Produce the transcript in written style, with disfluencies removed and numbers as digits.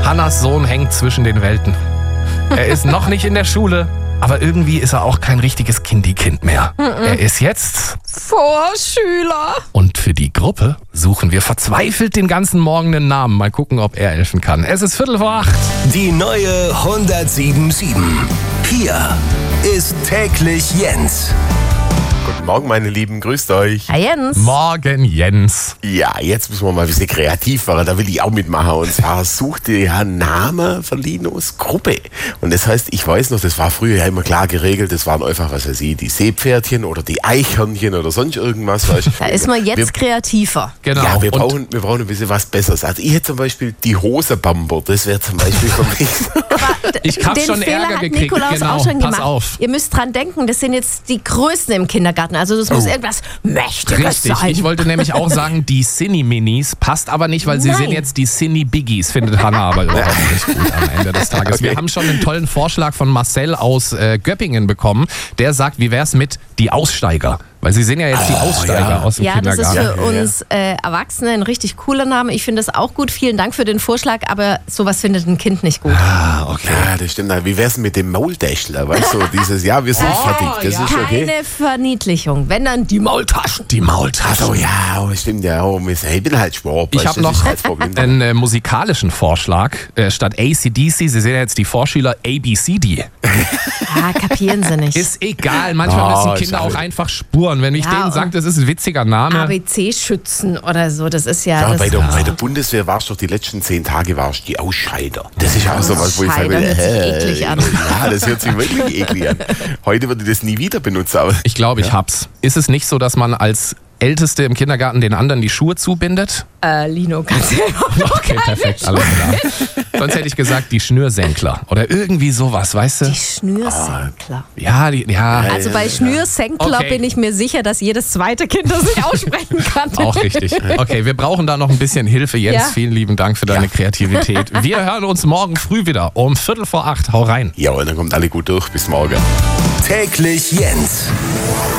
Hannas Sohn hängt zwischen den Welten. Er ist noch nicht in der Schule, aber irgendwie ist er auch kein richtiges Kindy-Kind mehr. Er ist jetzt Vorschüler. und für die Gruppe suchen wir verzweifelt den ganzen Morgen einen Namen. Mal gucken, ob er helfen kann. Es ist 7:45. Die neue 107.7. Hier ist täglich Jens. Guten Morgen, meine Lieben, grüßt euch. Hi Jens. Morgen, Jens. Ja, jetzt müssen wir mal ein bisschen kreativ werden, da will ich auch mitmachen. Und zwar sucht ihr ja einen Namen für Linos Gruppe. Und das heißt, ich weiß noch, das war früher ja immer klar geregelt, das waren einfach, was weiß ich, die Seepferdchen oder die Eichhörnchen oder sonst irgendwas. Weißt, Da ist man jetzt kreativer. Genau. Ja, wir Und brauchen ein bisschen was Besseres. Also ich hätte zum Beispiel die Hosebamber, das wäre zum Beispiel für mich. ich habe Den schon Fehler Ärger hat gekriegt. Nikolaus Genau, auch schon pass gemacht. auf. Ihr müsst dran denken, das sind jetzt die Größten im Kindergarten. Also das muss irgendwas Mächtiges Richtig, sein. ich wollte nämlich auch sagen, die Cine-Minis passt aber nicht, weil sie Nein. sind jetzt die Cine-Biggies, findet Hannah aber überhaupt nicht gut am Ende des Tages. Wir haben schon einen tollen Vorschlag von Marcel aus Göppingen bekommen. Der sagt, wie wär's mit die Aussteiger? Weil sie sind ja jetzt die Aussteiger aus dem Ja, das ist Kindergarten. für uns Erwachsene ein richtig cooler Name. Ich finde das auch gut. Vielen Dank für den Vorschlag, aber sowas findet ein Kind nicht gut. Okay. Ja, das stimmt. Wie wär's mit dem Maultäschler? Weißt du, dieses, ja, wir sind fertig. Das ist okay. Keine Verniedlichung. Wenn dann die Maultaschen. Die Maultaschen. Ach so, ja, oh, stimmt ja. Oh, ich bin halt Schwab. Ich weißt habe du, das noch ist halt das Problem. einen musikalischen Vorschlag. Statt AC/DC, Sie sehen ja jetzt die Vorschüler ABCD. Ah, kapieren sie nicht. Ist egal, manchmal müssen ist Kinder halt- auch einfach spuren. Wenn ich Ja, denen sage, das ist ein witziger Name. ABC-Schützen oder so, das ist ja... Ja, das bei der Bundeswehr warst du doch die letzten 10 Tage warst die Ausscheider. Das ist auch so was, wo ich sage, Ausscheider hört sich eklig an. Ja, das hört sich wirklich eklig an. Heute würde ich das nie wieder benutzen. Aber Ich glaube, ich hab's. Ist es nicht so, dass man als Älteste im Kindergarten den anderen die Schuhe zubindet? Lino, kannst du Okay, perfekt, alles klar. Sonst hätte ich gesagt, die Schnürsenkler oder irgendwie sowas, weißt du? Die Schnürsenkler. Ja, Also bei Schnürsenkler Okay. bin ich mir sicher, dass jedes zweite Kind das nicht aussprechen kann. auch richtig. Okay, wir brauchen da noch ein bisschen Hilfe. Jens, Ja. vielen lieben Dank für deine Kreativität. Wir hören uns morgen früh wieder um 7:45. Hau rein. ja, und dann kommt alle gut durch. Bis morgen. Täglich Jens.